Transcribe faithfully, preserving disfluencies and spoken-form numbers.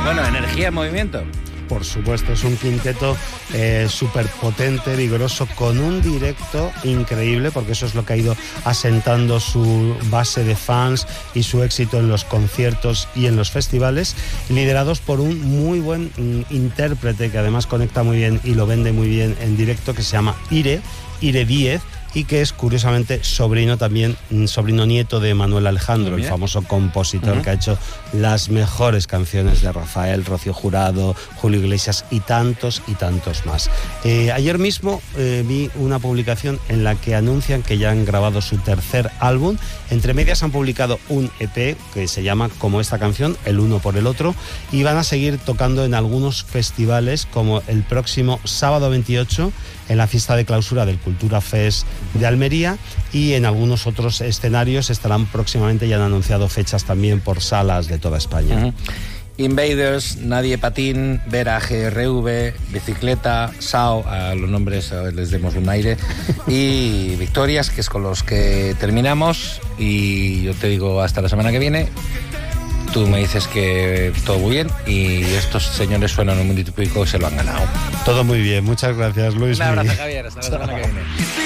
Bueno, energía en movimiento. Por supuesto, es un quinteto eh, súper potente, vigoroso, con un directo increíble, porque eso es lo que ha ido asentando su base de fans y su éxito en los conciertos y en los festivales, liderados por un muy buen mm, intérprete que además conecta muy bien y lo vende muy bien en directo, que se llama Ire, Ire Díez, y que es curiosamente sobrino también, sobrino nieto de Manuel Alejandro, el famoso compositor uh-huh. que ha hecho las mejores canciones de Rafael, Rocío Jurado, Julio Iglesias y tantos y tantos más. Eh, ayer mismo eh, vi una publicación en la que anuncian que ya han grabado su tercer álbum. Entre medias han publicado un E P que se llama como esta canción, El uno por el otro, y van a seguir tocando en algunos festivales, como el próximo sábado veintiocho en la fiesta de clausura del Cultura Fest de Almería, y en algunos otros escenarios estarán próximamente, ya han anunciado fechas también por salas de toda España. Uh-huh. Invaders, Nadie Patín, Vera G R V, Bicicleta, Sao, a los nombres a ver, les demos un aire, y Victorias, que es con los que terminamos, y yo te digo hasta la semana que viene. Tú me dices que todo muy bien y estos señores suenan un minutito y pico y se lo han ganado. Todo muy bien, muchas gracias, Luis. Un abrazo, Javier, hasta la semana que viene.